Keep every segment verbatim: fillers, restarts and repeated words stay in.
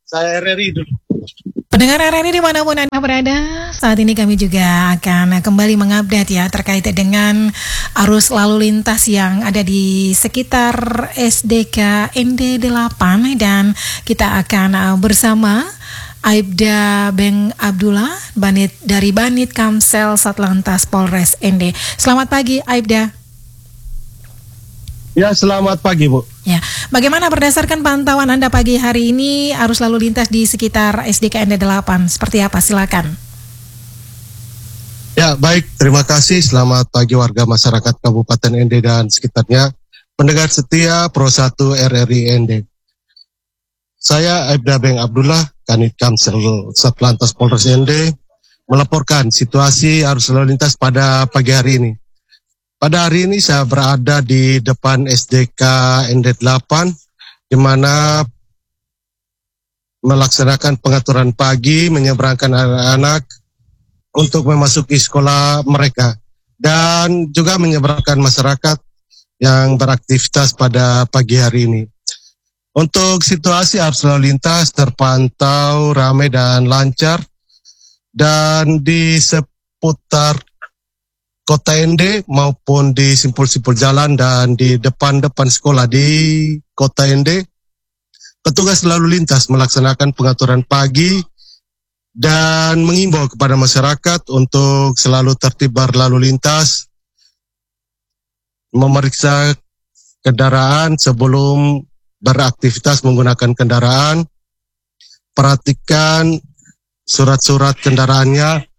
Saya R R I dulu. Pendengar R R I dimanapun Anda berada, saat ini kami juga akan kembali mengupdate ya terkait dengan arus lalu lintas yang ada di sekitar S D K N D delapan, dan kita akan bersama Aibda Beng Abdullah, Banit dari Banit Kamsel Satlantas Polres N D. Selamat pagi Aibda. Ya, selamat pagi Bu. Ya, bagaimana berdasarkan pantauan Anda pagi hari ini arus lalu lintas di sekitar S D K N D delapan? Seperti apa? Silakan. Ya, baik. Terima kasih. Selamat pagi warga masyarakat Kabupaten N D dan sekitarnya. Pendengar setia Pro satu R R I N D. Saya Aibda Beng Abdullah, Kanit Kamsel Satlantas Polres N D, melaporkan situasi arus lalu lintas pada pagi hari ini. Pada hari ini saya berada di depan S D K N D delapan, di mana melaksanakan pengaturan pagi, menyeberangkan anak-anak untuk memasuki sekolah mereka, dan juga menyeberangkan masyarakat yang beraktivitas pada pagi hari ini. Untuk situasi arus lalu lintas terpantau ramai dan lancar, dan di seputar Kota N D maupun di simpul-simpul jalan dan di depan-depan sekolah di Kota N D, petugas lalu lintas melaksanakan pengaturan pagi dan mengimbau kepada masyarakat untuk selalu tertib berlalu lintas, memeriksa kendaraan sebelum beraktivitas menggunakan kendaraan, perhatikan surat-surat kendaraannya,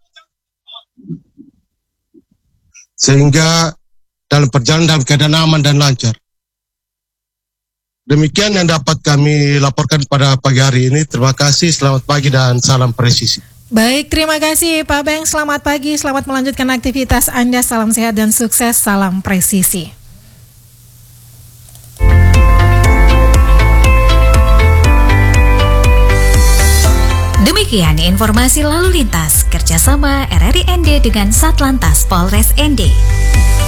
sehingga dalam perjalanan dalam keadaan aman dan lancar. Demikian yang dapat kami laporkan pada pagi hari ini. Terima kasih, selamat pagi dan salam presisi. Baik, terima kasih Pak Beng. Selamat pagi, selamat melanjutkan aktivitas Anda. Salam sehat dan sukses, salam presisi. Demikian informasi lalu lintas kerjasama R R I N D dengan Satlantas Polres N D.